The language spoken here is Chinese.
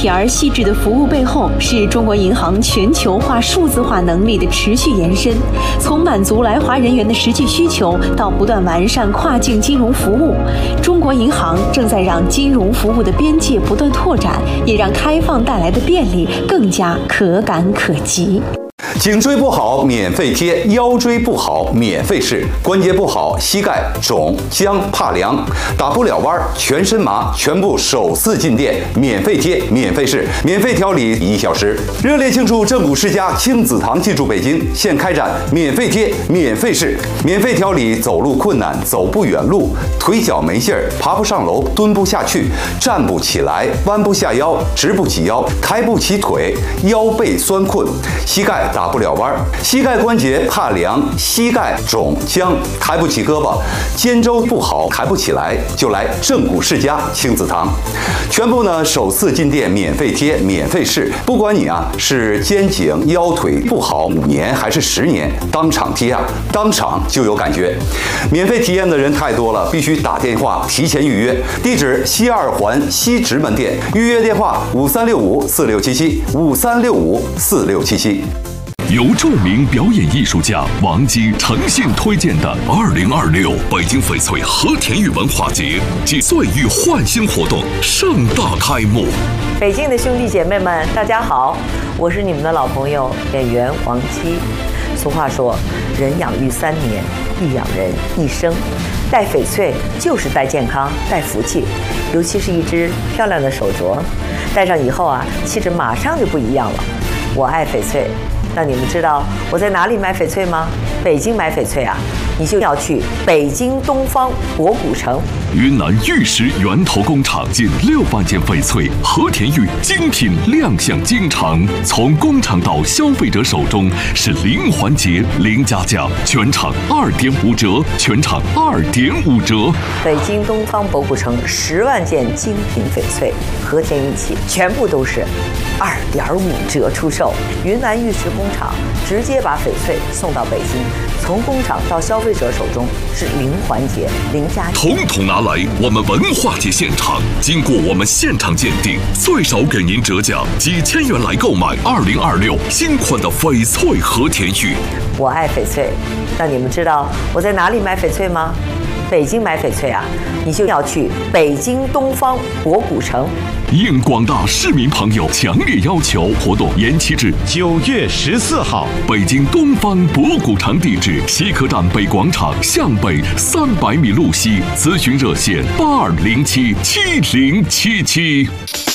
体而细致的服务背后，是中国银行全球化数字化能力的持续延伸。从满足来华人员的实际需求，到不断完善跨境金融服务，中国银行正在让金融服务的边界不断拓展，也让开放带来的便利更加可感可及。 颈椎不好免费贴，腰椎不好免费试，关节不好膝盖肿僵怕凉打不了弯全身麻，全部首次进店免费贴免费试，免费调理1小时。热烈庆祝正骨世家亲子堂进驻北京，现开展免费贴免费试，免费调理走路困难走不远路，腿脚没劲儿爬不上楼蹲不下去站不起来弯不下腰直不起腰抬不起腿腰背酸困膝盖打不了弯，膝盖关节怕凉，膝盖肿僵，抬不起胳膊，肩周不好，抬不起来，就来正骨世家亲子堂，全部呢首次进店免费贴，免费试，不管你是肩颈腰腿不好5年还是10年，当场贴当场就有感觉。免费体验的人太多了，必须打电话提前预约。地址西2环西直门店，预约电话5365467753654677。 由著名表演艺术家王姬诚信推荐的2026北京翡翠和田玉文化节及岁玉焕新活动盛大开幕。 北京的兄弟姐妹们，大家好，我是你们的老朋友演员王姬。俗话说，人养育3年，育养人1生。戴翡翠就是戴健康，戴福气，尤其是一只漂亮的手镯，戴上以后气质马上就不一样了。我爱翡翠。那你们知道我在哪里买翡翠吗？北京买翡翠你就要去北京东方博古城。 云南玉石源头工厂近6万件翡翠和田玉精品亮相京城，从工厂到消费者手中是零环节零加价，全场2.5折，全场2.5折。 北京东方博古城10万件精品翡翠和田玉器，全部都是2.5折出售。云南玉石工厂直接把翡翠送到北京，从工厂到消费者手中是零环节零加价， 统统拿来我们文化节现场，经过我们现场鉴定，最少给您折价几千元来购买2026新款的翡翠和田玉。 我爱翡翠。那你们知道我在哪里买翡翠吗？北京买翡翠你就要去北京东方博古城。 应广大市民朋友强烈要求，活动延期至 9月14号。 北京东方博古城地址：西客站北广场向北300米路西。咨询热线：82077077。